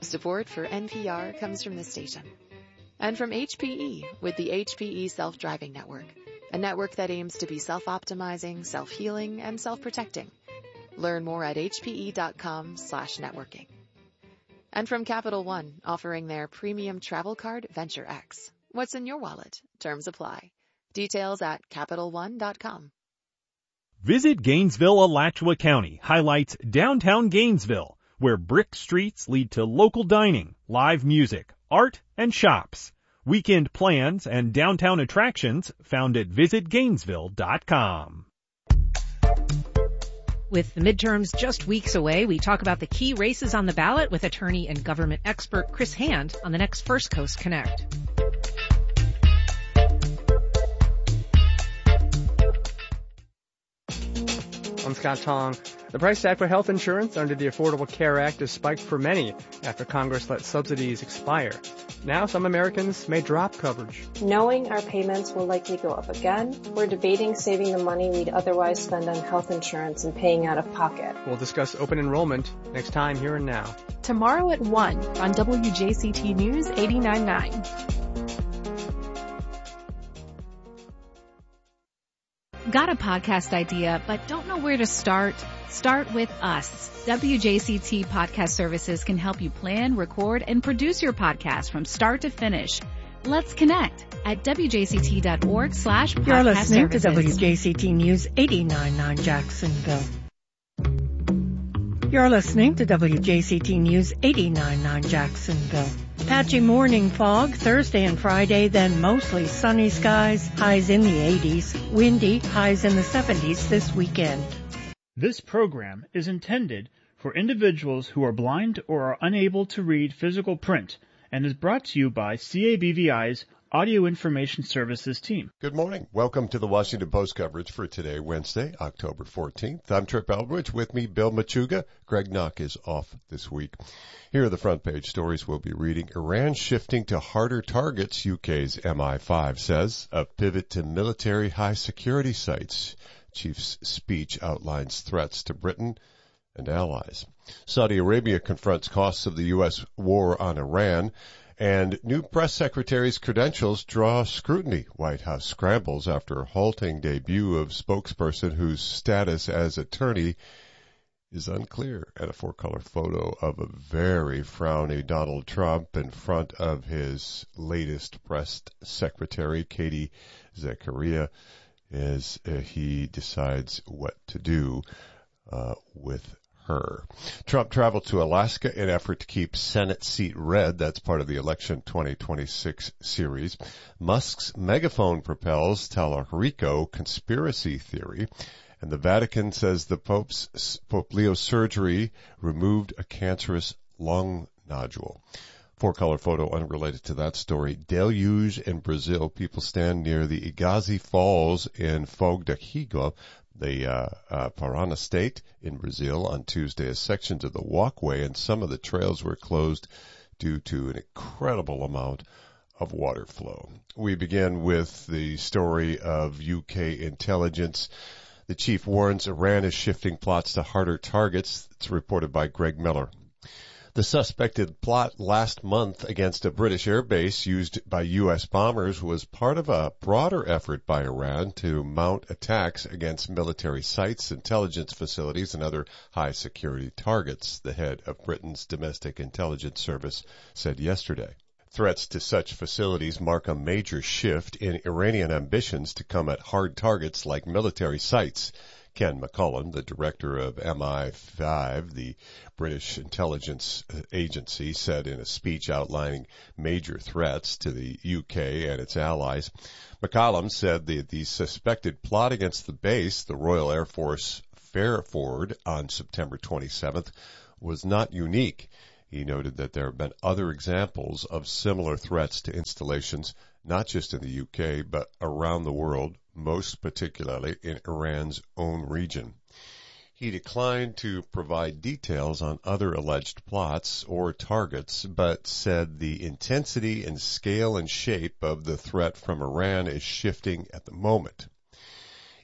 Support for NPR comes from this station. And from HPE with the HPE Self-Driving Network, a network that aims to be self-optimizing, self-healing, and self-protecting. Learn more at hpe.com/networking. And from Capital One, offering their premium travel card, Venture X. What's in your wallet? Terms apply. Details at CapitalOne.com. Visit Gainesville, Alachua County highlights downtown Gainesville, where brick streets lead to local dining, live music, art, and shops. Weekend plans and downtown attractions found at visitgainesville.com. With the midterms just weeks away, we talk about the key races on the ballot with attorney and government expert Chris Hand on the next First Coast Connect. I'm Scott Tong. The price tag for health insurance under the Affordable Care Act has spiked for many after Congress let subsidies expire. Now some Americans may drop coverage. Knowing our payments will likely go up again, we're debating saving the money we'd otherwise spend on health insurance and paying out of pocket. We'll discuss open enrollment next time Here and Now. Tomorrow at 1 on WJCT News 89.9. Got a podcast idea but don't know where to start? Start with us. WJCT Podcast Services can help you plan, record, and produce your podcast from start to finish. Let's connect at wjct.org/podcast. You're listening to WJCT News 89.9 Jacksonville. You're listening to WJCT News 89.9 Jacksonville. Patchy morning fog Thursday and Friday, then mostly sunny skies, highs in the 80s, windy, highs in the 70s this weekend. This program is intended for individuals who are blind or are unable to read physical print and is brought to you by CABVI's Audio Information Services team. Good morning. Welcome to the Washington Post coverage for today, Wednesday, October 14th. I'm Trip Eldridge. With me, Bill Machuga. Greg Knock is off this week. Here are the front page stories we'll be reading. Iran shifting to harder targets, UK's MI5 says. A pivot to military high security sites. Chief's speech outlines threats to Britain and allies. Saudi Arabia confronts costs of the U.S. war on Iran. And new press secretary's credentials draw scrutiny. White House scrambles after halting debut of spokesperson whose status as attorney is unclear. And a four-color photo of a very frowny Donald Trump in front of his latest press secretary, Katie Zachariah, as he decides what to do with her. Trump traveled to Alaska in effort to keep Senate seat red. That's part of the election 2026 series. Musk's megaphone propels Talarico conspiracy theory. And the Vatican says the Pope Leo's surgery removed a cancerous lung nodule. Four-color photo unrelated to that story. Deluge in Brazil. People stand near the Igazi Falls in Fogo de Chão, the Parana state in Brazil on Tuesday, as sections of the walkway and some of the trails were closed due to an incredible amount of water flow. We begin with the story of UK intelligence. The chief warns Iran is shifting plots to harder targets. It's reported by Greg Miller. The suspected plot last month against a British airbase used by U.S. bombers was part of a broader effort by Iran to mount attacks against military sites, intelligence facilities, and other high-security targets, the head of Britain's Domestic Intelligence Service said yesterday. Threats to such facilities mark a major shift in Iranian ambitions to come at hard targets like military sites. Ken McCullum, the director of MI5, the British intelligence agency, said in a speech outlining major threats to the UK and its allies. McCullum said the suspected plot against the base, the Royal Air Force Fairford, on September 27th, was not unique. He noted that there have been other examples of similar threats to installations, not just in the UK, but around the world, most particularly in Iran's own region. He declined to provide details on other alleged plots or targets, but said the intensity and scale and shape of the threat from Iran is shifting at the moment.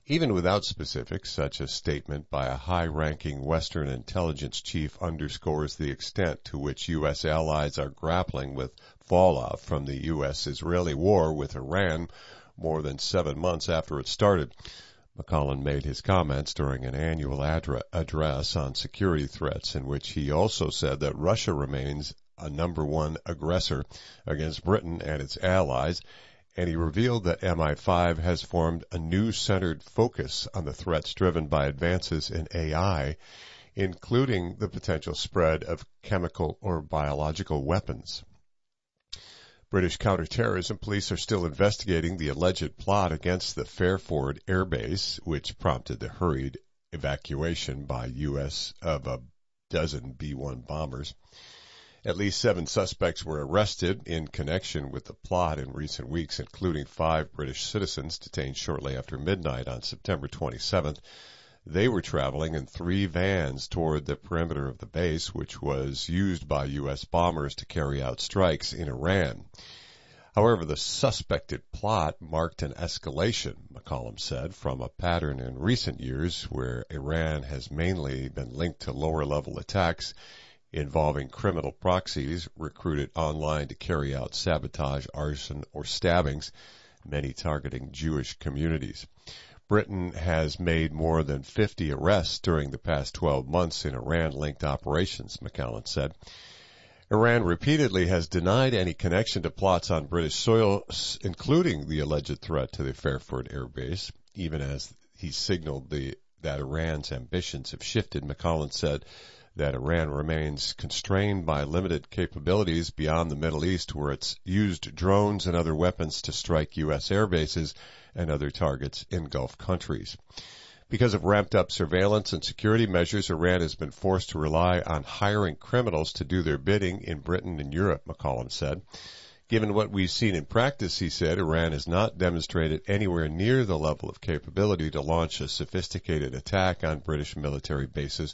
Even without specifics, such a statement by a high-ranking Western intelligence chief underscores the extent to which U.S. allies are grappling with fallout from the U.S.-Israeli war with Iran more than 7 months after it started. McCollum made his comments during an annual address on security threats, in which he also said that Russia remains a number one aggressor against Britain and its allies, and he revealed that MI5 has formed a new centered focus on the threats driven by advances in AI, including the potential spread of chemical or biological weapons. British counterterrorism police are still investigating the alleged plot against the Fairford Air Base, which prompted the hurried evacuation by U.S. of a dozen B-1 bombers. At least 7 suspects were arrested in connection with the plot in recent weeks, including 5 British citizens detained shortly after midnight on September 27th. They were traveling in 3 vans toward the perimeter of the base, which was used by U.S. bombers to carry out strikes in Iran. However, the suspected plot marked an escalation, McCollum said, from a pattern in recent years where Iran has mainly been linked to lower-level attacks involving criminal proxies recruited online to carry out sabotage, arson, or stabbings, many targeting Jewish communities. Britain has made more than 50 arrests during the past 12 months in Iran-linked operations, McCollum said. Iran repeatedly has denied any connection to plots on British soil, including the alleged threat to the Fairford Air Base, even as he signaled that Iran's ambitions have shifted. McCollum said that Iran remains constrained by limited capabilities beyond the Middle East, where it's used drones and other weapons to strike U.S. air bases and other targets in Gulf countries. Because of ramped-up surveillance and security measures, Iran has been forced to rely on hiring criminals to do their bidding in Britain and Europe, McCollum said. Given what we've seen in practice, he said, Iran has not demonstrated anywhere near the level of capability to launch a sophisticated attack on British military bases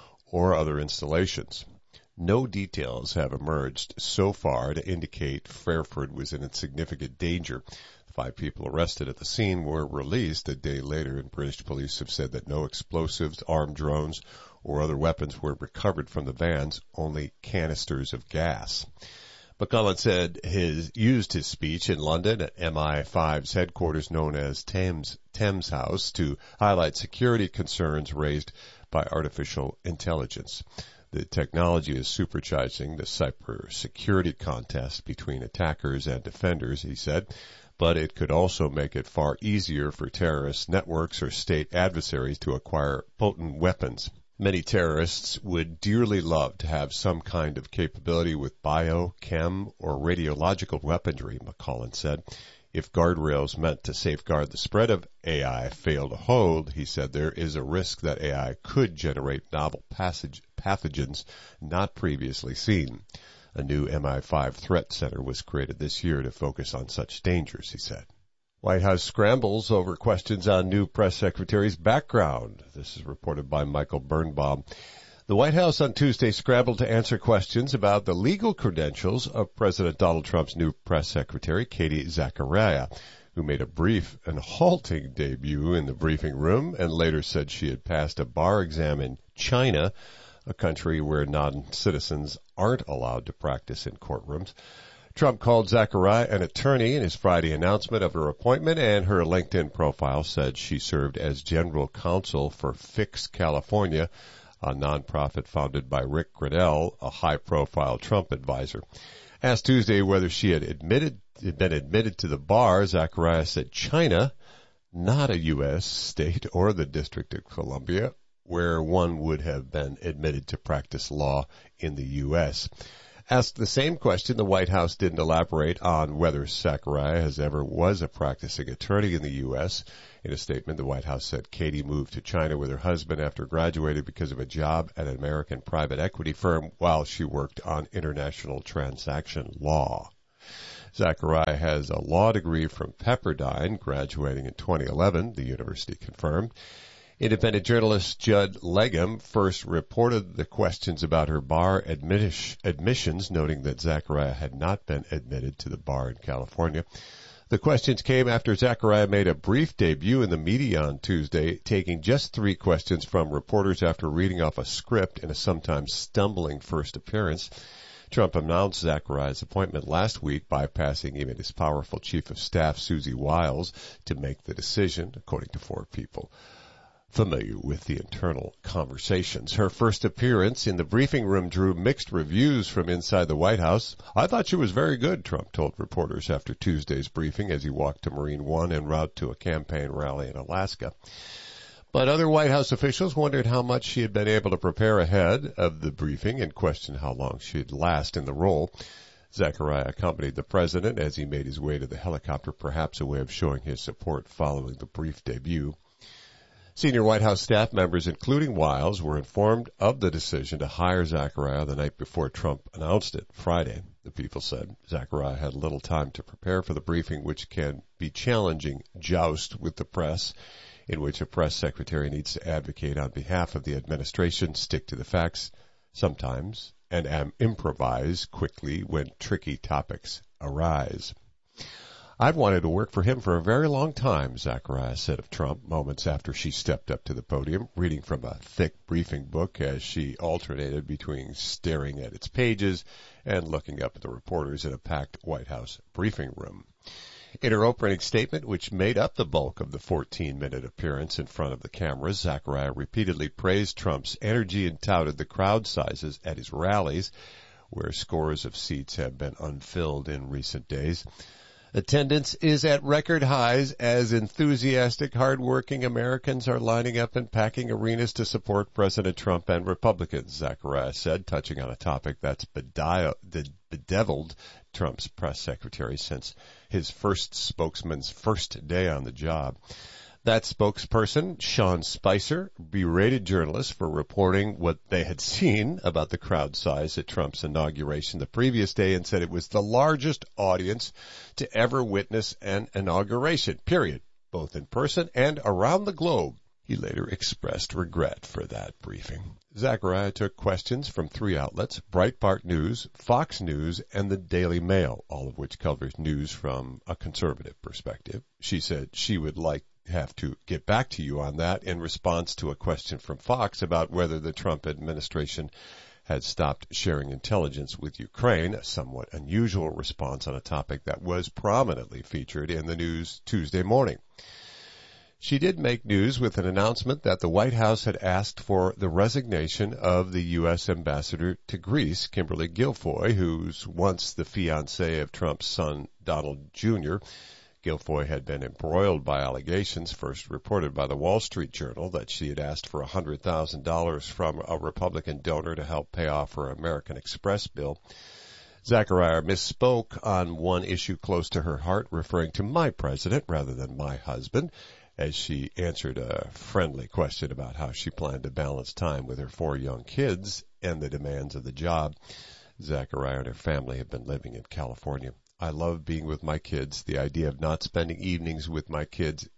or other installations. No details have emerged so far to indicate Fairford was in significant danger. 5 people arrested at the scene were released a day later, and British police have said that no explosives, armed drones, or other weapons were recovered from the vans, only canisters of gas. McCollum said used his speech in London at MI5's headquarters known as Thames House to highlight security concerns raised by artificial intelligence. The technology is supercharging the cybersecurity contest between attackers and defenders, he said, but it could also make it far easier for terrorist networks or state adversaries to acquire potent weapons. Many terrorists would dearly love to have some kind of capability with bio, chem, or radiological weaponry, McCollum said. If guardrails meant to safeguard the spread of AI fail to hold, he said there is a risk that AI could generate novel pathogens not previously seen. A new MI5 threat center was created this year to focus on such dangers, he said. White House scrambles over questions on new press secretary's background. This is reported by Michael Birnbaum. The White House on Tuesday scrambled to answer questions about the legal credentials of President Donald Trump's new press secretary, Katie Zachariah, who made a brief and halting debut in the briefing room and later said she had passed a bar exam in China, a country where non-citizens aren't allowed to practice in courtrooms. Trump called Zachariah an attorney in his Friday announcement of her appointment, and her LinkedIn profile said she served as general counsel for Fix California, a nonprofit founded by Rick Grenell, a high-profile Trump advisor. Asked Tuesday whether she had been admitted to the bar, Zachariah said China, not a U.S. state or the District of Columbia, where one would have been admitted to practice law in the U.S. Asked the same question, the White House didn't elaborate on whether Zachariah was a practicing attorney in the U.S. In a statement, the White House said Katie moved to China with her husband after graduating because of a job at an American private equity firm while she worked on international transaction law. Zachariah has a law degree from Pepperdine, graduating in 2011, the university confirmed. Independent journalist Judd Legum first reported the questions about her bar admissions, noting that Zachariah had not been admitted to the bar in California. The questions came after Zachariah made a brief debut in the media on Tuesday, taking just 3 questions from reporters after reading off a script in a sometimes stumbling first appearance. Trump announced Zachariah's appointment last week, bypassing even his powerful chief of staff, Susie Wiles, to make the decision, according to 4 people familiar with the internal conversations. Her first appearance in the briefing room drew mixed reviews from inside the White House. "I thought she was very good," Trump told reporters after Tuesday's briefing as he walked to Marine One en route to a campaign rally in Alaska. But other White House officials wondered how much she had been able to prepare ahead of the briefing and questioned how long she'd last in the role. Zachariah accompanied the president as he made his way to the helicopter, perhaps a way of showing his support following the brief debut. Senior White House staff members, including Wiles, were informed of the decision to hire Zachariah the night before Trump announced it Friday. The people said Zachariah had little time to prepare for the briefing, which can be challenging joust with the press, in which a press secretary needs to advocate on behalf of the administration, stick to the facts sometimes, and improvise quickly when tricky topics arise. "I've wanted to work for him for a very long time," Zachariah said of Trump moments after she stepped up to the podium, reading from a thick briefing book as she alternated between staring at its pages and looking up at the reporters in a packed White House briefing room. In her opening statement, which made up the bulk of the 14-minute appearance in front of the cameras, Zachariah repeatedly praised Trump's energy and touted the crowd sizes at his rallies, where scores of seats have been unfilled in recent days. "Attendance is at record highs as enthusiastic, hard-working Americans are lining up and packing arenas to support President Trump and Republicans," Zachariah said, touching on a topic that's bedeviled Trump's press secretary since his first spokesman's first day on the job. That spokesperson, Sean Spicer, berated journalists for reporting what they had seen about the crowd size at Trump's inauguration the previous day and said it was the largest audience to ever witness an inauguration, period, both in person and around the globe. He later expressed regret for that briefing. Zachariah took questions from 3 outlets, Breitbart News, Fox News, and the Daily Mail, all of which covers news from a conservative perspective. She said she would have to get back to you on that in response to a question from Fox about whether the Trump administration had stopped sharing intelligence with Ukraine, a somewhat unusual response on a topic that was prominently featured in the news Tuesday morning. She did make news with an announcement that the White House had asked for the resignation of the U.S. ambassador to Greece, Kimberly Guilfoyle, who's once the fiancée of Trump's son, Donald Jr., Guilfoyle had been embroiled by allegations first reported by the Wall Street Journal that she had asked for $100,000 from a Republican donor to help pay off her American Express bill. Zachariah misspoke on one issue close to her heart, referring to my president rather than my husband, as she answered a friendly question about how she planned to balance time with her 4 young kids and the demands of the job. Zachariah and her family have been living in California. "I love being with my kids. The idea of not spending evenings with my kids,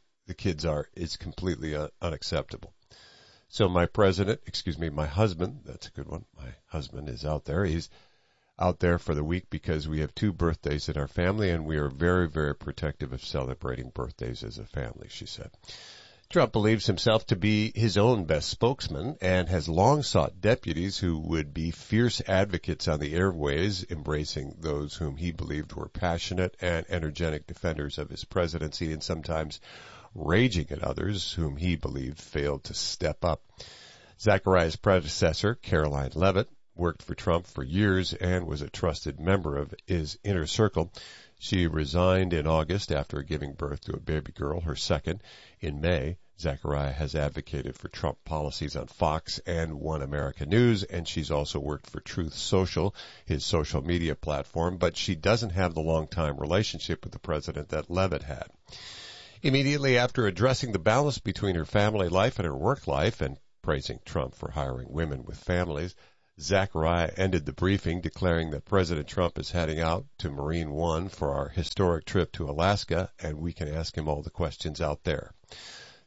is completely unacceptable. So my husband, that's a good one. My husband is out there. He's out there for the week because we have 2 birthdays in our family, and we are very, very protective of celebrating birthdays as a family," she said. Trump believes himself to be his own best spokesman and has long sought deputies who would be fierce advocates on the airways, embracing those whom he believed were passionate and energetic defenders of his presidency and sometimes raging at others whom he believed failed to step up. Zachariah's predecessor, Caroline Leavitt, worked for Trump for years and was a trusted member of his inner circle. She resigned in August after giving birth to a baby girl, her second. In May, Zachariah has advocated for Trump policies on Fox and One America News, and she's also worked for Truth Social, his social media platform, but she doesn't have the long-time relationship with the president that Leavitt had. Immediately after addressing the balance between her family life and her work life and praising Trump for hiring women with families, Zachariah ended the briefing declaring that President Trump is heading out to Marine One for our historic trip to Alaska, and we can ask him all the questions out there.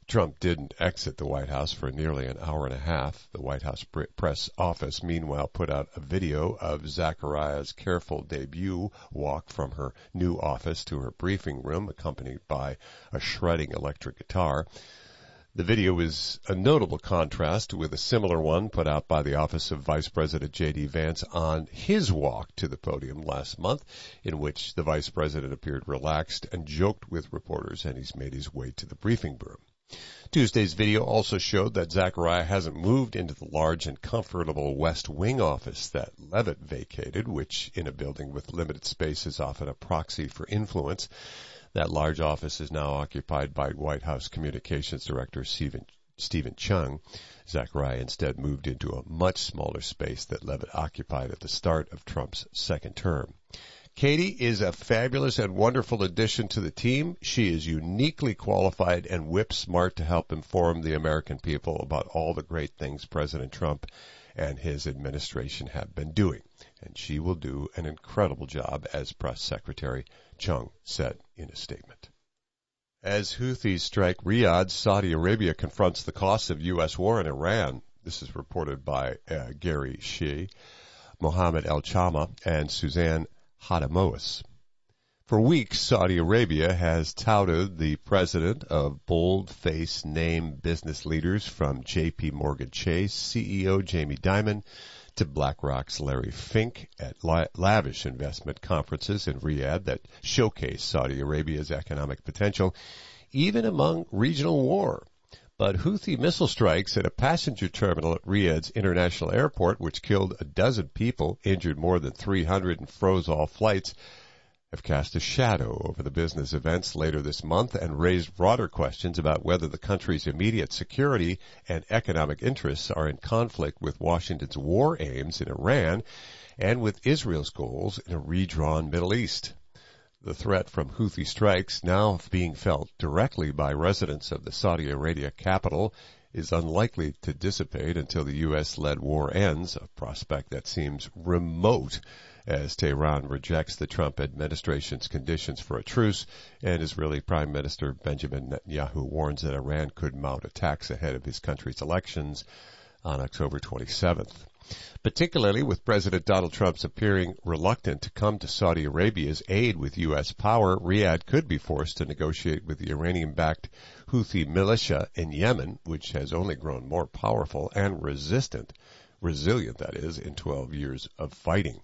Trump didn't exit the White House for nearly an hour and a half. The White House press office, meanwhile, put out a video of Zachariah's careful debut walk from her new office to her briefing room, accompanied by a shredding electric guitar. The video is a notable contrast with a similar one put out by the office of Vice President J.D. Vance on his walk to the podium last month, in which the Vice President appeared relaxed and joked with reporters, and he's made his way to the briefing room. Tuesday's video also showed that Zachariah hasn't moved into the large and comfortable West Wing office that Leavitt vacated, which in a building with limited space is often a proxy for influence. That large office is now occupied by White House Communications Director Stephen Chung. Zachariah instead moved into a much smaller space that Leavitt occupied at the start of Trump's second term. Katie is a fabulous and wonderful addition to the team. She is uniquely qualified and whip smart to help inform the American people about all the great things President Trump and his administration have been doing. And she will do an incredible job, as Press Secretary Chung said in a statement. As Houthis strike Riyadh, Saudi Arabia confronts the costs of U.S. war in Iran. This is reported by Gary Shea, Mohammed El-Chama, and Suzanne Hadamois. For weeks, Saudi Arabia has touted the president of bold-faced name business leaders from J.P. Morgan Chase CEO Jamie Dimon to BlackRock's Larry Fink at lavish investment conferences in Riyadh that showcase Saudi Arabia's economic potential, even among regional war. But Houthi missile strikes at a passenger terminal at Riyadh's international airport, which killed a dozen people, injured more than 300, and froze all flights, have cast a shadow over the business events later this month and raised broader questions about whether the country's immediate security and economic interests are in conflict with Washington's war aims in Iran and with Israel's goals in a redrawn Middle East. The threat from Houthi strikes, now being felt directly by residents of the Saudi Arabia capital, is unlikely to dissipate until the U.S.-led war ends, a prospect that seems remote as Tehran rejects the Trump administration's conditions for a truce, and Israeli Prime Minister Benjamin Netanyahu warns that Iran could mount attacks ahead of his country's elections on October 27th. Particularly with President Donald Trump's appearing reluctant to come to Saudi Arabia's aid with U.S. power, Riyadh could be forced to negotiate with the Iranian-backed Houthi militia in Yemen, which has only grown more powerful and resilient, that is, in 12 years of fighting.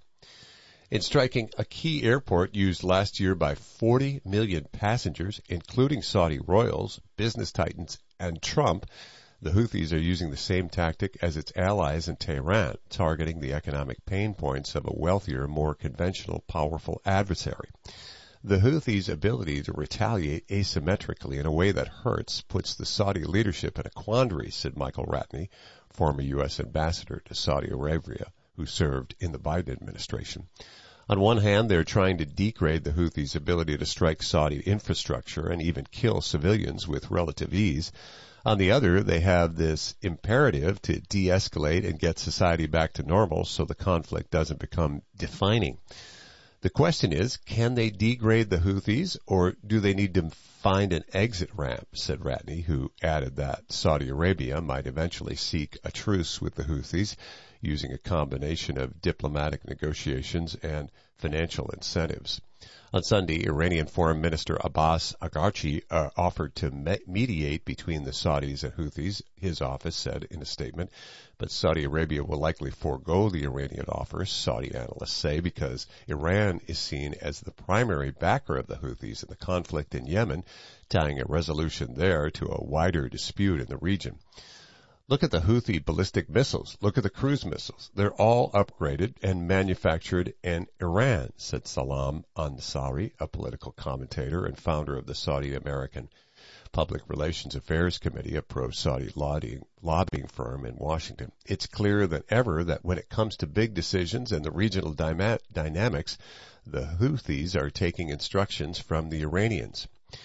In striking a key airport used last year by 40 million passengers, including Saudi royals, business titans, and Trump, the Houthis are using the same tactic as its allies in Tehran, targeting the economic pain points of a wealthier, more conventional, powerful adversary. The Houthis' ability to retaliate asymmetrically in a way that hurts puts the Saudi leadership in a quandary, said Michael Ratney, former U.S. ambassador to Saudi Arabia, who served in the Biden administration. On one hand, they're trying to degrade the Houthis' ability to strike Saudi infrastructure and even kill civilians with relative ease. On the other, they have this imperative to de-escalate and get society back to normal so the conflict doesn't become defining. The question is, can they degrade the Houthis, or do they need to find an exit ramp, said Ratney, who added that Saudi Arabia might eventually seek a truce with the Houthis, using a combination of diplomatic negotiations and financial incentives. On Sunday, Iranian Foreign Minister Abbas Araghchi offered to mediate between the Saudis and Houthis, his office said in a statement, but Saudi Arabia will likely forego the Iranian offer, Saudi analysts say, because Iran is seen as the primary backer of the Houthis in the conflict in Yemen, tying a resolution there to a wider dispute in the region. Look at the Houthi ballistic missiles. Look at the cruise missiles. They're all upgraded and manufactured in Iran, said Salam Ansari, a political commentator and founder of the Saudi American Public Relations Affairs Committee, a pro-Saudi lobbying firm in Washington. It's clearer than ever that when it comes to big decisions and the regional dynamics, the Houthis are taking instructions from the Iranians.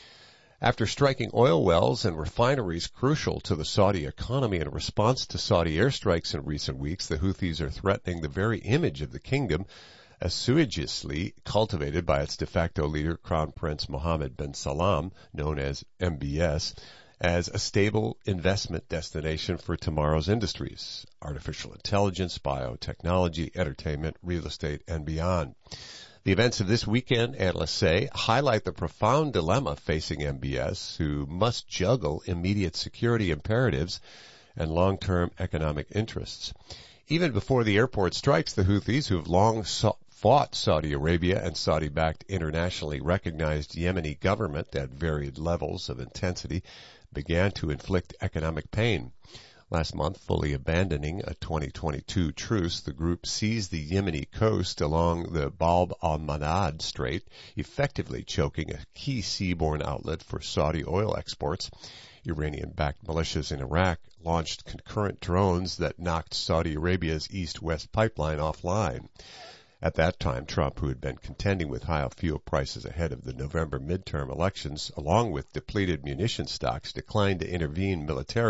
After striking oil wells and refineries crucial to the Saudi economy in response to Saudi airstrikes in recent weeks, the Houthis are threatening the very image of the kingdom, assiduously cultivated by its de facto leader, Crown Prince Mohammed bin Salman, known as MBS, as a stable investment destination for tomorrow's industries: artificial intelligence, biotechnology, entertainment, real estate, and beyond. The events of this weekend, analysts say, highlight the profound dilemma facing MBS, who must juggle immediate security imperatives and long-term economic interests. Even before the airport strikes, the Houthis, who have long fought Saudi Arabia and Saudi-backed internationally recognized Yemeni government at varied levels of intensity, began to inflict economic pain. Last month, fully abandoning a 2022 truce, the group seized the Yemeni coast along the Bab al-Mandab Strait, effectively choking a key seaborne outlet for Saudi oil exports. Iranian-backed militias in Iraq launched concurrent drones that knocked Saudi Arabia's east-west pipeline offline. At that time, Trump, who had been contending with high fuel prices ahead of the November midterm elections, along with depleted munition stocks, declined to intervene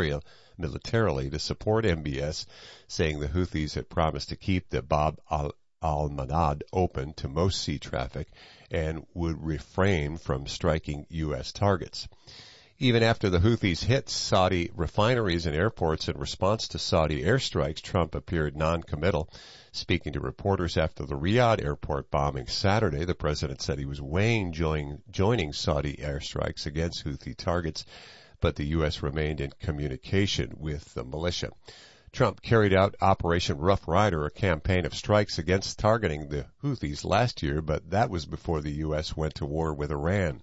militarily to support MBS, saying the Houthis had promised to keep the Bab al-Mandab open to most sea traffic and would refrain from striking U.S. targets. Even after the Houthis hit Saudi refineries and airports in response to Saudi airstrikes, Trump appeared non-committal. Speaking to reporters after the Riyadh airport bombing Saturday, the president said he was weighing joining Saudi airstrikes against Houthi targets, but the U.S. remained in communication with the militia. Trump carried out Operation Rough Rider, a campaign of strikes against targeting the Houthis last year, but that was before the U.S. went to war with Iran.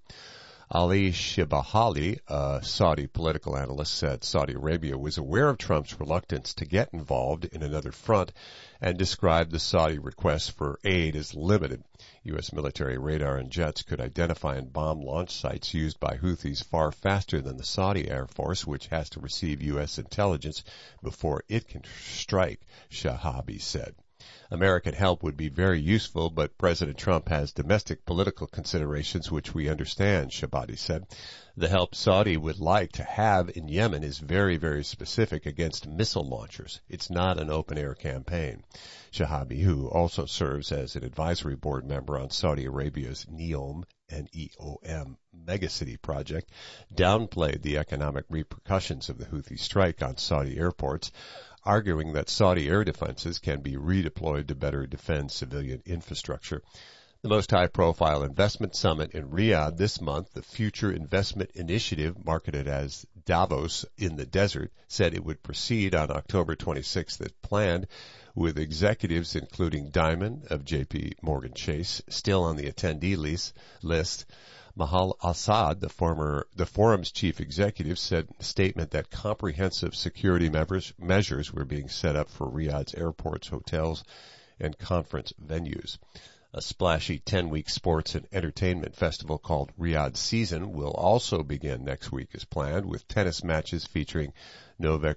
Ali Shibahali, a Saudi political analyst, said Saudi Arabia was aware of Trump's reluctance to get involved in another front and described the Saudi request for aid as limited. U.S. military radar and jets could identify and bomb launch sites used by Houthis far faster than the Saudi Air Force, which has to receive U.S. intelligence before it can strike, Shahabi said. American help would be very useful, but President Trump has domestic political considerations which we understand, Shabadi said. The help Saudi would like to have in Yemen is very, very specific against missile launchers. It's not an open-air campaign. Shahabi, who also serves as an advisory board member on Saudi Arabia's NEOM N-E-O-M megacity project, downplayed the economic repercussions of the Houthi strike on Saudi airports, arguing that Saudi air defenses can be redeployed to better defend civilian infrastructure. The most high-profile investment summit in Riyadh this month, the Future Investment Initiative, marketed as Davos in the Desert, said it would proceed on October 26th as planned, with executives including Diamond of J.P. Morgan Chase still on the attendee list. Mahal Assad, the forum's chief executive, said in a statement that comprehensive security measures were being set up for Riyadh's airports, hotels, and conference venues. A splashy 10-week sports and entertainment festival called Riyadh Season will also begin next week as planned, with tennis matches featuring Novak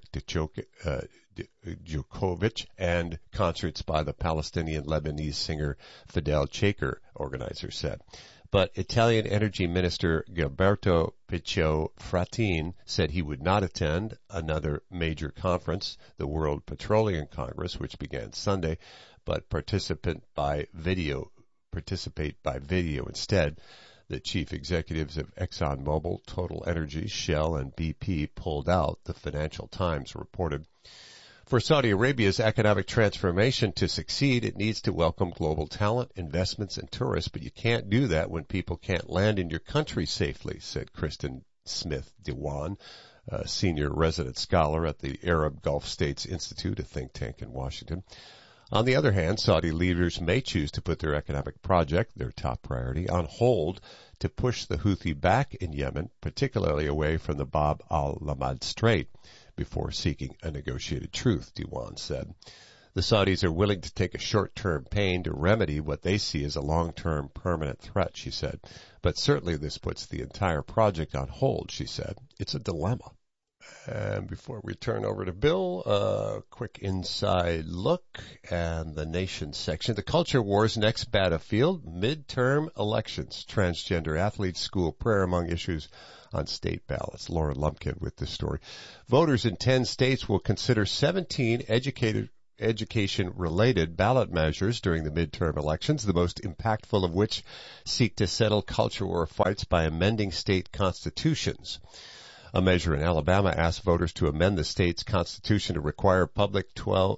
Djokovic and concerts by the Palestinian-Lebanese singer Fidel Chaker, organizers said. But Italian Energy Minister Gilberto Piccio Fratin said he would not attend another major conference, the World Petroleum Congress, which began Sunday, but participate by video instead. The chief executives of ExxonMobil, Total Energies, Shell, and BP pulled out, the Financial Times reported. For Saudi Arabia's economic transformation to succeed, it needs to welcome global talent, investments, and tourists, but you can't do that when people can't land in your country safely, said Kristen Smith Dewan, a senior resident scholar at the Arab Gulf States Institute, a think tank in Washington. On the other hand, Saudi leaders may choose to put their economic project, their top priority, on hold to push the Houthi back in Yemen, particularly away from the Bab al-Mandab Strait, before seeking a negotiated truce, Dewan said. The Saudis are willing to take a short-term pain to remedy what they see as a long-term permanent threat, she said. But certainly this puts the entire project on hold, she said. It's a dilemma. And before we turn over to Bill, a quick inside look and the nation section. The culture war's next battlefield, midterm elections. Transgender athletes school prayer among issues on state ballots. Laura Lumpkin with this story. Voters in 10 states will consider 17 education-related ballot measures during the midterm elections, the most impactful of which seek to settle culture war fights by amending state constitutions. A measure in Alabama asks voters to amend the state's constitution to require public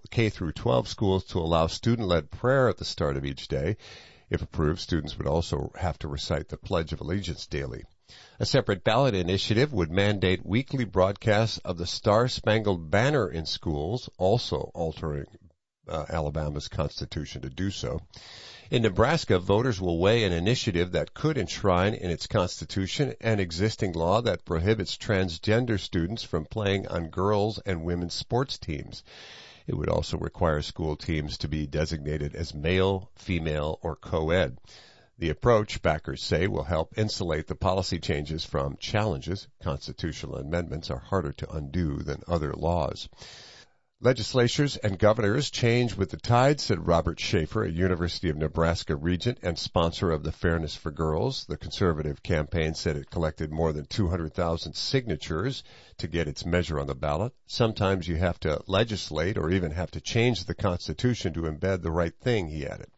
K-12 schools to allow student-led prayer at the start of each day. If approved, students would also have to recite the Pledge of Allegiance daily. A separate ballot initiative would mandate weekly broadcasts of the Star-Spangled Banner in schools, also altering Alabama's constitution to do so. In Nebraska, voters will weigh an initiative that could enshrine in its constitution an existing law that prohibits transgender students from playing on girls' and women's sports teams. It would also require school teams to be designated as male, female, or co-ed. The approach, backers say, will help insulate the policy changes from challenges. Constitutional amendments are harder to undo than other laws. Legislatures and governors change with the tide, said Robert Schaefer, a University of Nebraska regent and sponsor of the Fairness for Girls. The conservative campaign said it collected more than 200,000 signatures to get its measure on the ballot. Sometimes you have to legislate or even have to change the Constitution to embed the right thing, he added.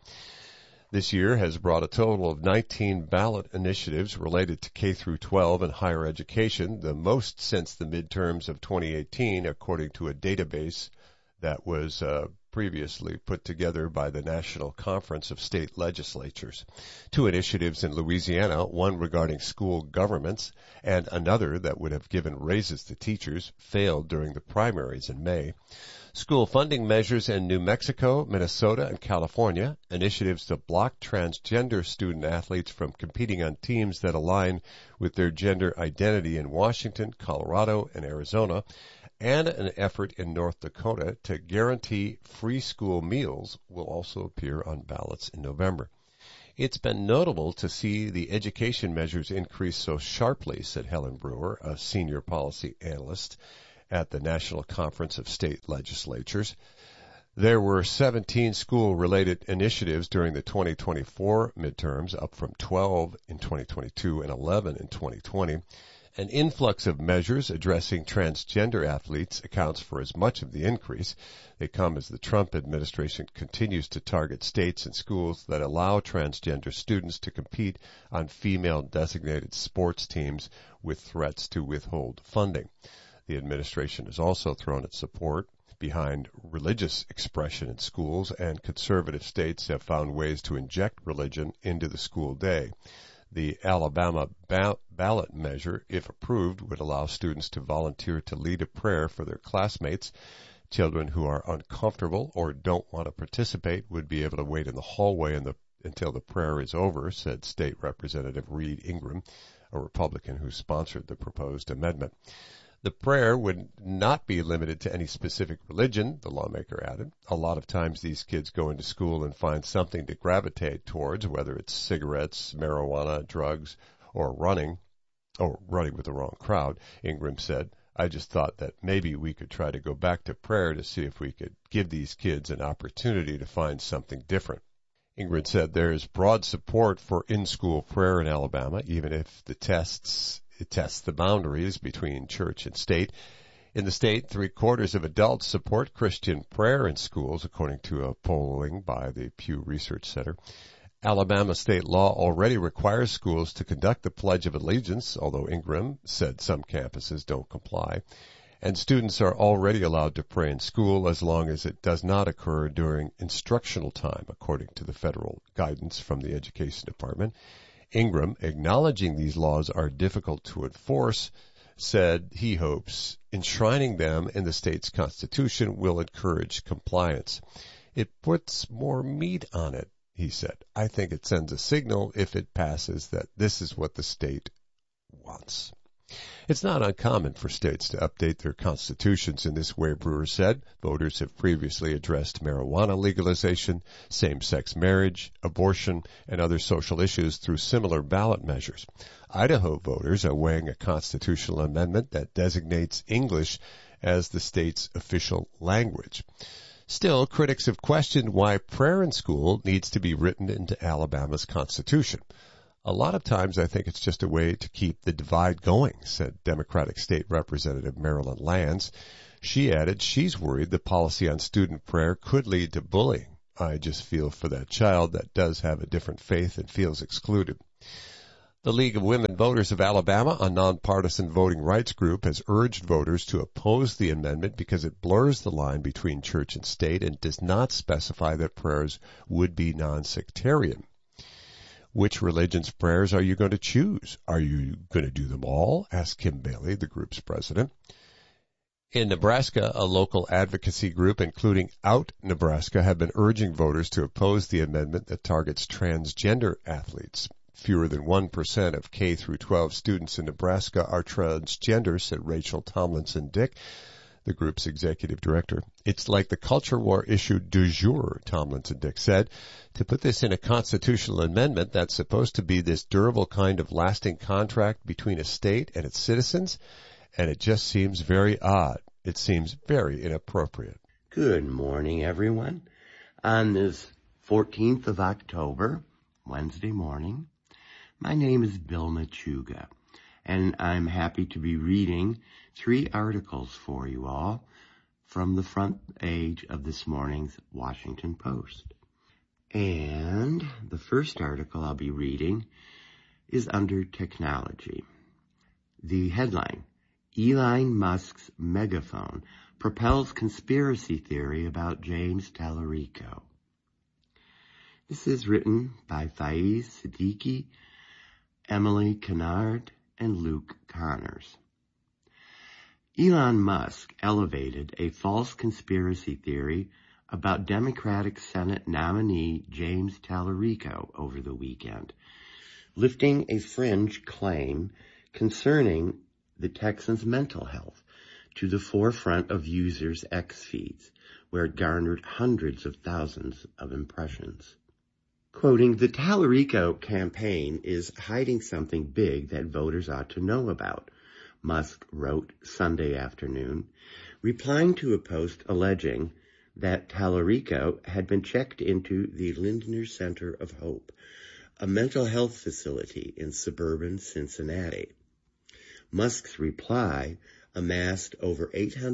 This year has brought a total of 19 ballot initiatives related to K-12 and higher education, the most since the midterms of 2018, according to a database that was previously put together by the National Conference of State Legislatures. 2 initiatives in Louisiana, one regarding school governments and another that would have given raises to teachers, failed during the primaries in May. School funding measures in New Mexico, Minnesota, and California, initiatives to block transgender student athletes from competing on teams that align with their gender identity in Washington, Colorado, and Arizona, and an effort in North Dakota to guarantee free school meals will also appear on ballots in November. It's been notable to see the education measures increase so sharply, said Helen Brewer, a senior policy analyst at the National Conference of State Legislatures. There were 17 school-related initiatives during the 2024 midterms, up from 12 in 2022 and 11 in 2020. An influx of measures addressing transgender athletes accounts for as much of the increase. They come as the Trump administration continues to target states and schools that allow transgender students to compete on female-designated sports teams with threats to withhold funding. The administration has also thrown its support behind religious expression in schools, and conservative states have found ways to inject religion into the school day. The Alabama ballot measure, if approved, would allow students to volunteer to lead a prayer for their classmates. Children who are uncomfortable or don't want to participate would be able to wait in the hallway until the prayer is over, said State Representative Reed Ingram, a Republican who sponsored the proposed amendment. The prayer would not be limited to any specific religion, the lawmaker added. A lot of times these kids go into school and find something to gravitate towards, whether it's cigarettes, marijuana, drugs, or running with the wrong crowd, Ingram said. I just thought that maybe we could try to go back to prayer to see if we could give these kids an opportunity to find something different. Ingram said there is broad support for in-school prayer in Alabama, even if it tests the boundaries between church and state. In the state, 3/4 of adults support Christian prayer in schools, according to a polling by the Pew Research Center. Alabama state law already requires schools to conduct the Pledge of Allegiance, although Ingram said some campuses don't comply. And students are already allowed to pray in school as long as it does not occur during instructional time, according to the federal guidance from the Education Department. Ingram, acknowledging these laws are difficult to enforce, said he hopes enshrining them in the state's constitution will encourage compliance. It puts more meat on it, he said. I think it sends a signal if it passes that this is what the state wants. It's not uncommon for states to update their constitutions in this way, Brewer said. Voters have previously addressed marijuana legalization, same-sex marriage, abortion, and other social issues through similar ballot measures. Idaho voters are weighing a constitutional amendment that designates English as the state's official language. Still, critics have questioned why prayer in school needs to be written into Alabama's constitution. A lot of times I think it's just a way to keep the divide going, said Democratic State Representative Marilyn Lands. She added she's worried the policy on student prayer could lead to bullying. I just feel for that child that does have a different faith and feels excluded. The League of Women Voters of Alabama, a nonpartisan voting rights group, has urged voters to oppose the amendment because it blurs the line between church and state and does not specify that prayers would be non-sectarian. Which religion's prayers are you going to choose? Are you going to do them all? Asked Kim Bailey, the group's president. In Nebraska, a local advocacy group, including Out Nebraska, have been urging voters to oppose the amendment that targets transgender athletes. Fewer than 1% of K through 12 students in Nebraska are transgender, said Rachel Tomlinson-Dick, the group's executive director. It's like the culture war issue du jour, Tomlinson-Dick said. To put this in a constitutional amendment that's supposed to be this durable kind of lasting contract between a state and its citizens, and it just seems very odd. It seems very inappropriate. Good morning, everyone. On this 14th of October, Wednesday morning, my name is Bill Machuga, and I'm happy to be reading 3 articles for you all from the front page of this morning's Washington Post. And the first article I'll be reading is under technology. The headline, Elon Musk's megaphone propels conspiracy theory about James Tallarico. This is written by Faiz Siddiqui, Emily Kennard, and Luke Connors. Elon Musk elevated a false conspiracy theory about Democratic Senate nominee James Tallarico over the weekend, lifting a fringe claim concerning the Texans' mental health to the forefront of users' X feeds, where it garnered hundreds of thousands of impressions. Quoting, the Tallarico campaign is hiding something big that voters ought to know about, Musk wrote Sunday afternoon, replying to a post alleging that Tallarico had been checked into the Lindner Center of Hope, a mental health facility in suburban Cincinnati. Musk's reply amassed over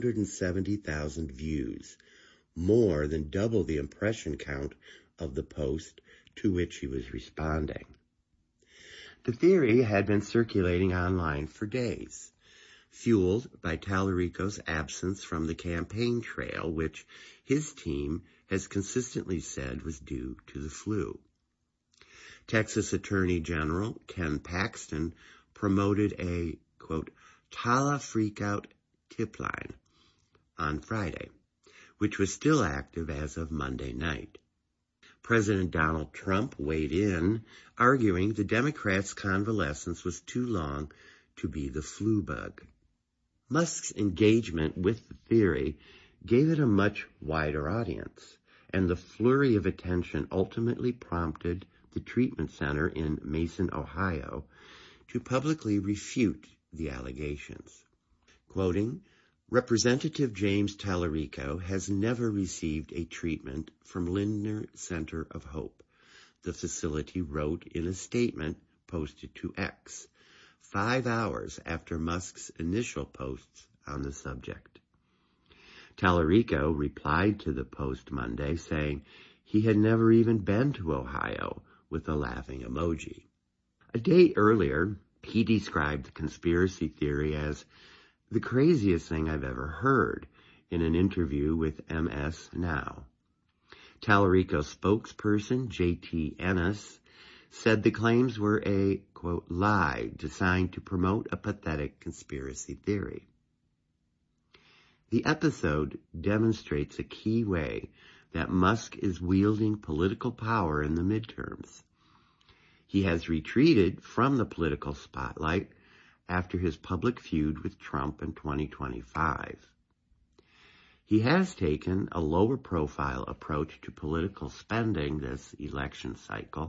870,000 views, more than double the impression count of the post to which he was responding. The theory had been circulating online for days, fueled by Tallarico's absence from the campaign trail, which his team has consistently said was due to the flu. Texas Attorney General Ken Paxton promoted a, quote, Talla Freakout tip line on Friday, which was still active as of Monday night. President Donald Trump weighed in, arguing the Democrats' convalescence was too long to be the flu bug. Musk's engagement with the theory gave it a much wider audience, and the flurry of attention ultimately prompted the treatment center in Mason, Ohio, to publicly refute the allegations. Quoting, Representative James Tallarico has never received a treatment from Lindner Center of Hope, the facility wrote in a statement posted to X, 5 hours after Musk's initial posts on the subject. Tallarico replied to the post Monday saying he had never even been to Ohio, with a laughing emoji. A day earlier, he described the conspiracy theory as the craziest thing I've ever heard in an interview with MS Now. Tallarico spokesperson J.T. Ennis said the claims were a, quote, lie designed to promote a pathetic conspiracy theory. The episode demonstrates a key way that Musk is wielding political power in the midterms. He has retreated from the political spotlight after his public feud with Trump in 2025. He has taken a lower profile approach to political spending this election cycle.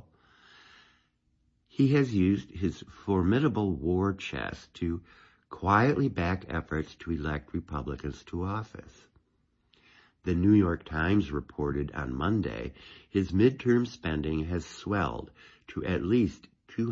He has used his formidable war chest to quietly back efforts to elect Republicans to office. The New York Times reported on Monday his midterm spending has swelled to at least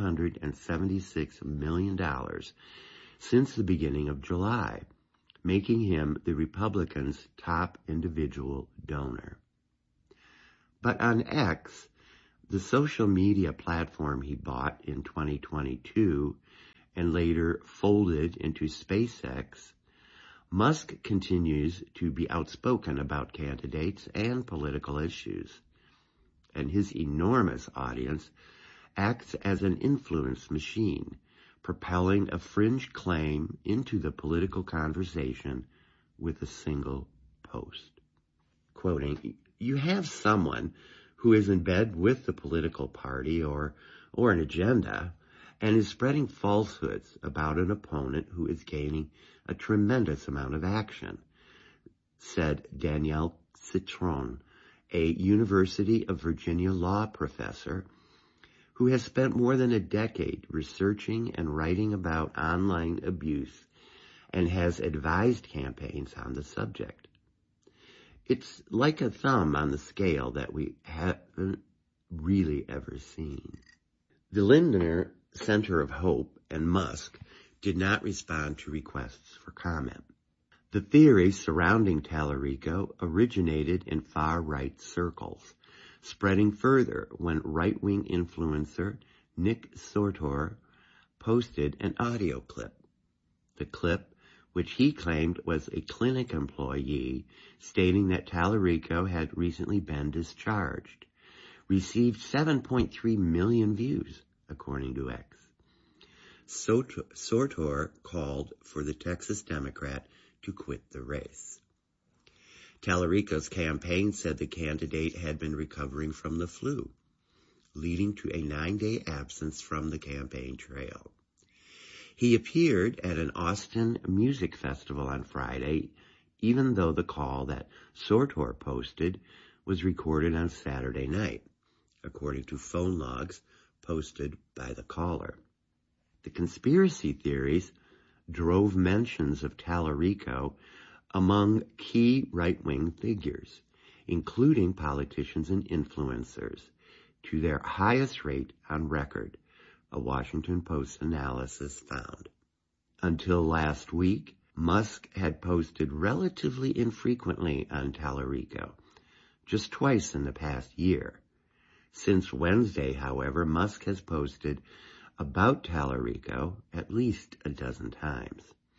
$276 million since the beginning of July, making him the Republicans' top individual donor. But on X, The social media platform he bought in 2022 and later folded into SpaceX, Musk continues to be outspoken about candidates and political issues, and his enormous audience acts as an influence machine, propelling a fringe claim into the political conversation with a single post. Quoting, "You have someone who is in bed with the political party or an agenda and is spreading falsehoods about an opponent who is gaining a tremendous amount of action," said Danielle Citron, a University of Virginia law professor who has spent more than a decade researching and writing about online abuse and has advised campaigns on the subject. It's like a thumb on the scale that we haven't really ever seen. The Lindner Center of Hope and Musk did not respond to requests for comment. The theory surrounding Tallarico originated in far-right circles, spreading further when right-wing influencer Nick Sortor posted an audio clip. The clip, which he claimed was a clinic employee stating that Tallarico had recently been discharged, received 7.3 million views, according to X. Sortor called for the Texas Democrat to quit the race. Tallarico's campaign said the candidate had been recovering from the flu, leading to a 9-day absence from the campaign trail. He appeared at an Austin music festival on Friday, even though the call that Sortor posted was recorded on Saturday night, according to phone logs posted by the caller. The conspiracy theories drove mentions of Tallarico among key right-wing figures, including politicians and influencers, to their highest rate on record, a Washington Post analysis found. Until last week, Musk had posted relatively infrequently on Tallarico, just twice in the past year. Since Wednesday, however, Musk has posted about Tallarico at least a dozen times.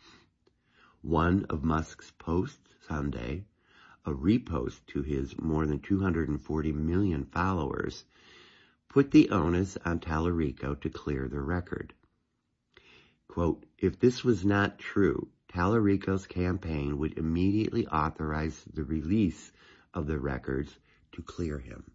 One of Musk's posts Sunday, a repost to his more than 240 million followers, put the onus on Tallarico to clear the record. Quote, "If this was not true, Tallarico's campaign would immediately authorize the release of the records to clear him."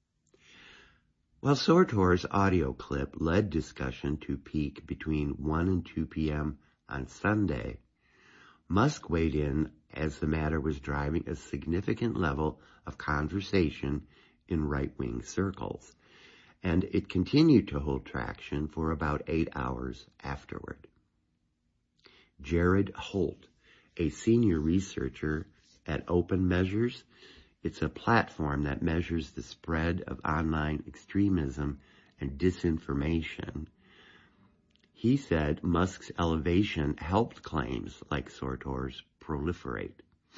While Sortor's audio clip led discussion to peak between 1 and 2 p.m. on Sunday, Musk weighed in as the matter was driving a significant level of conversation in right-wing circles, and it continued to hold traction for about 8 hours afterward. Jared Holt, a senior researcher at Open Measures, it's a platform that measures the spread of online extremism and disinformation. He said Musk's elevation helped claims like Sortor's proliferate.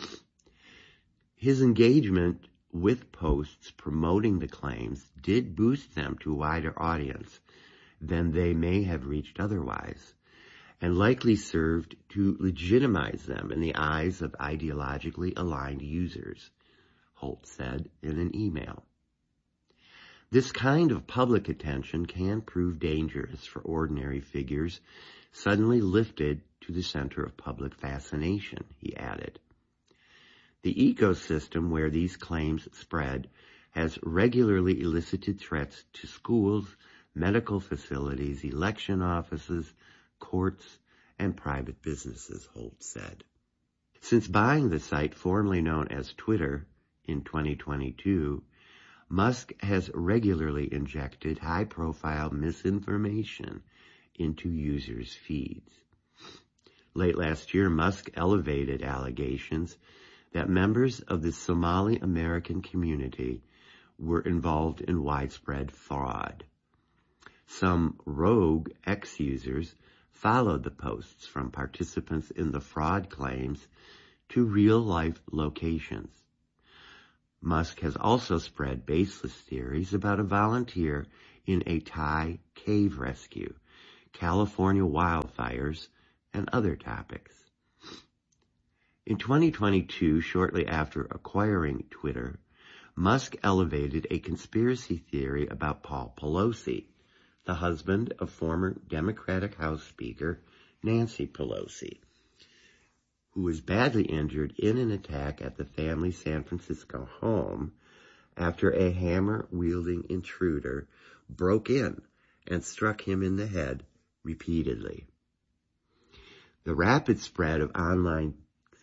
His engagement with posts promoting the claims did boost them to a wider audience than they may have reached otherwise, and likely served to legitimize them in the eyes of ideologically aligned users, Holt said in an email. This kind of public attention can prove dangerous for ordinary figures suddenly lifted to the center of public fascination, he added. The ecosystem where these claims spread has regularly elicited threats to schools, medical facilities, election offices, courts, and private businesses, Holt said. Since buying the site formerly known as Twitter in 2022, Musk has regularly injected high-profile misinformation into users' feeds. Late last year, Musk elevated allegations that members of the Somali American community were involved in widespread fraud. Some rogue X-users followed the posts from participants in the fraud claims to real-life locations. Musk has also spread baseless theories about a volunteer in a Thai cave rescue, California wildfires, and other topics. In 2022, shortly after acquiring Twitter, Musk elevated a conspiracy theory about Paul Pelosi, the husband of former Democratic House Speaker Nancy Pelosi, who was badly injured in an attack at the family's San Francisco home after a hammer-wielding intruder broke in and struck him in the head repeatedly. The rapid spread of online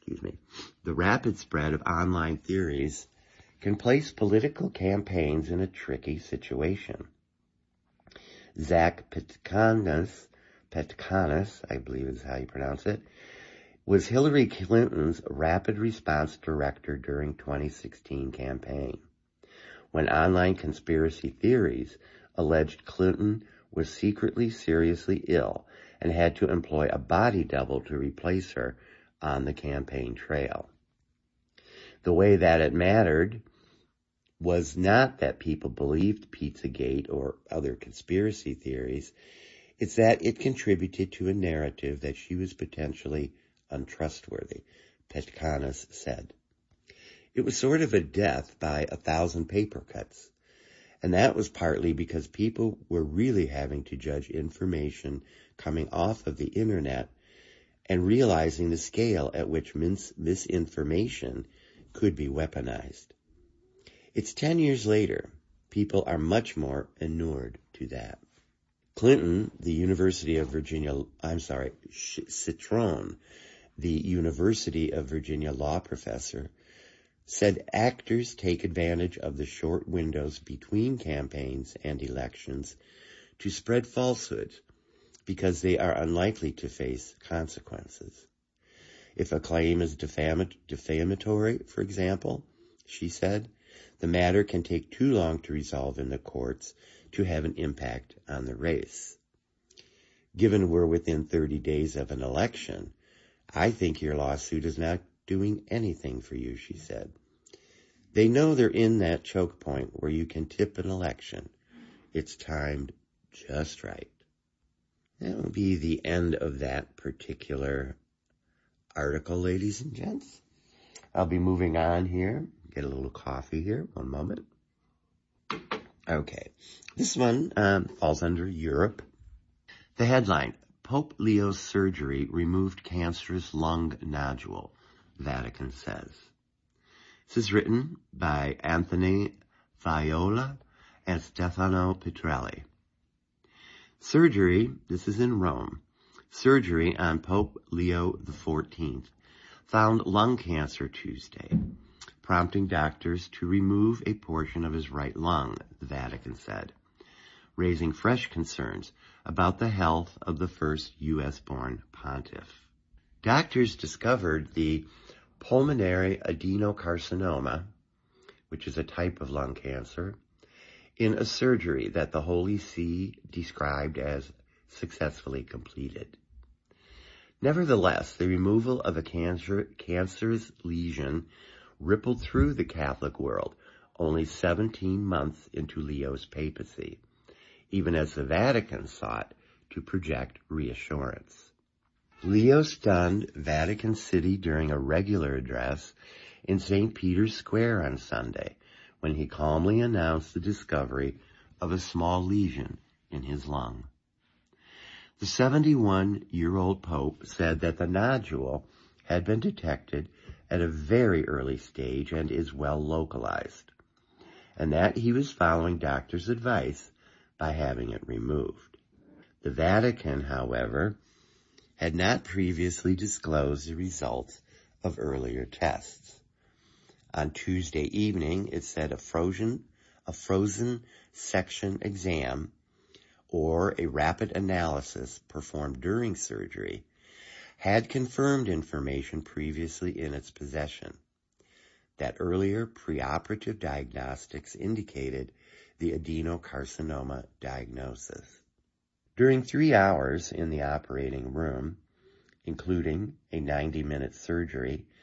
theories can place political campaigns in a tricky situation. Zach Petkanas, I believe is how you pronounce it, was Hillary Clinton's rapid response director during 2016 campaign, when online conspiracy theories alleged Clinton was secretly seriously ill and had to employ a body double to replace her on the campaign trail. The way that it mattered was not that people believed Pizzagate or other conspiracy theories, it's that it contributed to a narrative that she was potentially untrustworthy, Petkanas said. It was sort of a death by 1,000 paper cuts, and that was partly because people were really having to judge information coming off of the internet and realizing the scale at which misinformation could be weaponized. It's 10 years later. People are much more inured to that. Clinton, the University of Virginia law professor, said actors take advantage of the short windows between campaigns and elections to spread falsehoods because they are unlikely to face consequences. If a claim is defamatory, for example, she said, the matter can take too long to resolve in the courts to have an impact on the race. Given we're within 30 days of an election, I think your lawsuit is not doing anything for you, she said. They know they're in that choke point where you can tip an election. It's timed just right. That will be the end of that particular article, ladies and gents. I'll be moving on here. Get a little coffee here. One moment. Okay. This one falls under Europe. The headline, Pope Leo's surgery removed cancerous lung nodule, Vatican says. This is written by Anthony Viola and Stefano Petrelli. Surgery, this is in Rome, surgery on Pope Leo XIV found lung cancer Tuesday, prompting doctors to remove a portion of his right lung, the Vatican said, raising fresh concerns about the health of the first U.S.-born pontiff. Doctors discovered the pulmonary adenocarcinoma, which is a type of lung cancer, in a surgery that the Holy See described as successfully completed. Nevertheless, the removal of a cancerous lesion rippled through the Catholic world only 17 months into Leo's papacy, even as the Vatican sought to project reassurance. Leo stunned Vatican City during a regular address in St. Peter's Square on Sunday, when he calmly announced the discovery of a small lesion in his lung. The 71-year-old Pope said that the nodule had been detected at a very early stage and is well localized, and that he was following doctors' advice by having it removed. The Vatican, however, had not previously disclosed the results of earlier tests. On Tuesday evening, it said a frozen section exam or a rapid analysis performed during surgery had confirmed information previously in its possession. That earlier preoperative diagnostics indicated the adenocarcinoma diagnosis. During 3 hours in the operating room, including a 90-minute surgery,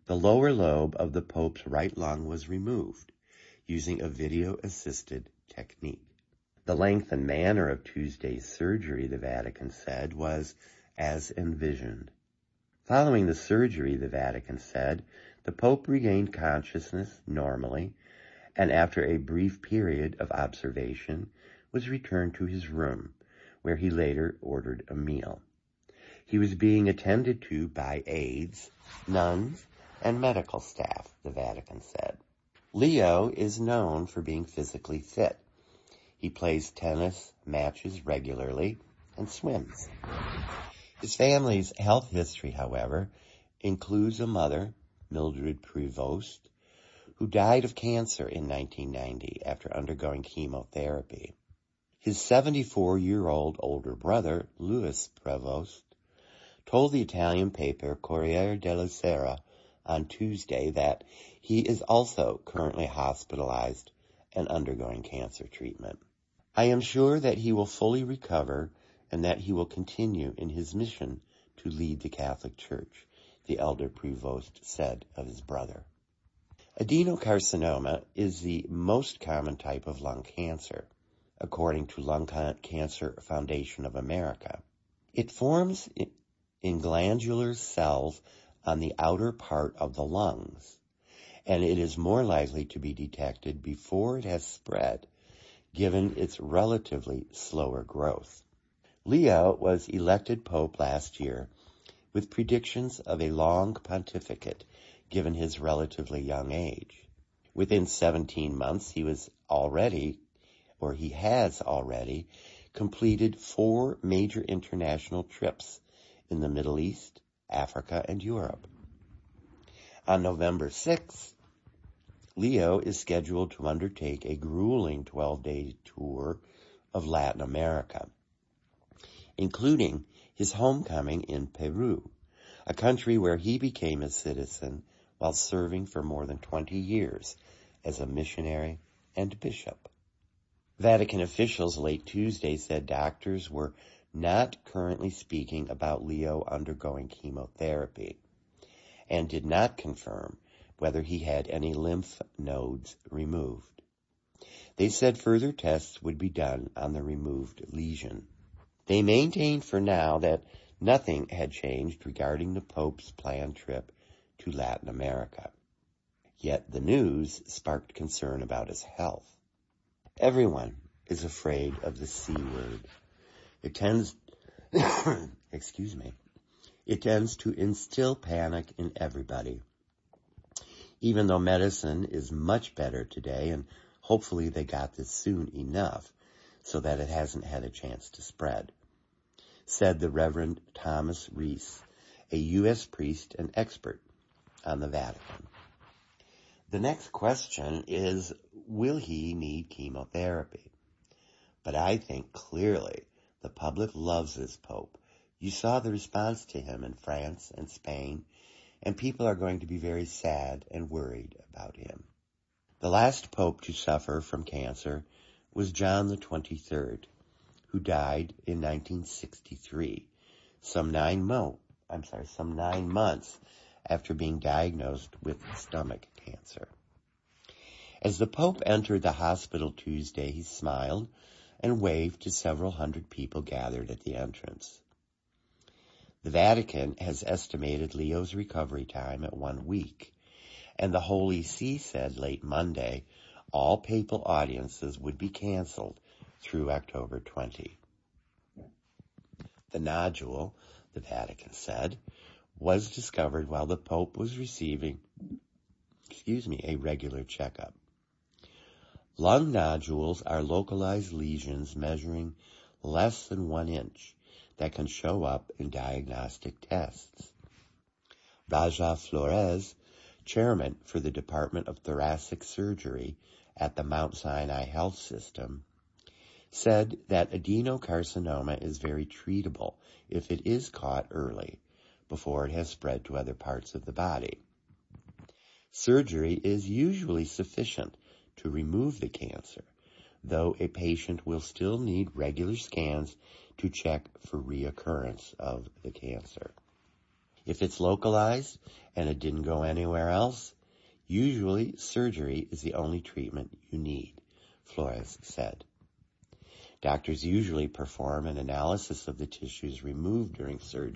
The lower lobe of the Pope's right lung was removed using a video-assisted technique. The length and manner of Tuesday's surgery, the Vatican said, was as envisioned. Following the surgery, the Vatican said, the Pope regained consciousness normally, and after a brief period of observation, was returned to his room, where he later ordered a meal. He was being attended to by aides, nuns, and medical staff, the Vatican said. Leo is known for being physically fit. He plays tennis, matches regularly, and swims. His family's health history, however, includes a mother, Mildred Prevost, who died of cancer in 1990 after undergoing chemotherapy. His 74-year-old older brother, Louis Prevost, told the Italian paper Corriere della Sera on Tuesday that he is also currently hospitalized and undergoing cancer treatment. I am sure that he will fully recover and that he will continue in his mission to lead the Catholic Church, the elder Prevost said of his brother. Adenocarcinoma is the most common type of lung cancer, according to Lung Cancer Foundation of America. It forms in glandular cells on the outer part of the lungs, and it is more likely to be detected before it has spread, given its relatively slower growth. Leo was elected Pope last year with predictions of a long pontificate given his relatively young age. Within 17 months, he has already completed 4 major international trips in the Middle East, Africa, and Europe. On November 6th, Leo is scheduled to undertake a grueling 12-day tour of Latin America, including his homecoming in Peru, a country where he became a citizen while serving for more than 20 years as a missionary and bishop. Vatican officials late Tuesday said doctors were not currently speaking about Leo undergoing chemotherapy and did not confirm whether he had any lymph nodes removed. They said further tests would be done on the removed lesion. They maintained for now that nothing had changed regarding the Pope's planned trip to Latin America. Yet the news sparked concern about his health. Everyone is afraid of the C word. It tends to instill panic in everybody. Even though medicine is much better today, and hopefully they got this soon enough so that it hasn't had a chance to spread, said the Reverend Thomas Reese, a U.S. priest and expert on the Vatican. The next question is, will he need chemotherapy? But I think clearly the public loves this Pope. You saw the response to him in France and Spain, and people are going to be very sad and worried about him. The last Pope to suffer from cancer was John the 23rd, who died in 1963, some 9 months after being diagnosed with stomach cancer. As the Pope entered the hospital Tuesday, he smiled and waved to several hundred people gathered at the entrance. The Vatican has estimated Leo's recovery time at 1 week, and the Holy See said late Monday all papal audiences would be canceled through October 20. The nodule, the Vatican said, was discovered while the Pope was receiving a regular checkup. Lung nodules are localized lesions measuring less than 1 inch that can show up in diagnostic tests. Raja Flores, chairman for the Department of Thoracic Surgery at the Mount Sinai Health System, said that adenocarcinoma is very treatable if it is caught early, before it has spread to other parts of the body. Surgery is usually sufficient to remove the cancer, though a patient will still need regular scans to check for reoccurrence of the cancer. If it's localized and it didn't go anywhere else, usually surgery is the only treatment you need, Flores said. Doctors usually perform an analysis of the tissues removed during surgery